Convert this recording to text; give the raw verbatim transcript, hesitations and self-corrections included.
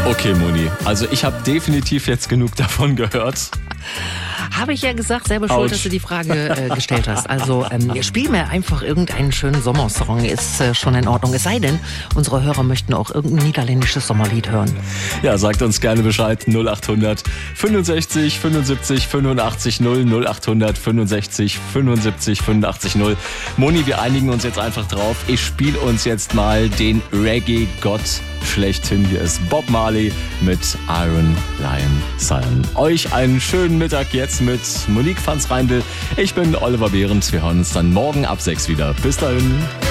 Okay, Moni, also ich habe definitiv jetzt genug davon gehört. Habe ich ja gesagt, selber schuld, Autsch. dass du die Frage äh, gestellt hast. Also ähm, spiel mir einfach irgendeinen schönen Sommersong, ist äh, schon in Ordnung. Es sei denn, unsere Hörer möchten auch irgendein niederländisches Sommerlied hören. Ja, sagt uns gerne Bescheid. null achthundert fünfundsechzig fünfundsiebzig fünfundachtzig null null achthundert fünfundsechzig fünfundsiebzig fünfundachtzig null. Moni, wir einigen uns jetzt einfach drauf. Ich spiele uns jetzt mal den Reggae-Gott schlechthin. Hier ist Bob Marley mit Iron Lion Zion. Euch einen schönen Mittag jetzt mit Monique Vanz-Reindl. Ich bin Oliver Behrens. Wir hören uns dann morgen ab sechs wieder. Bis dahin.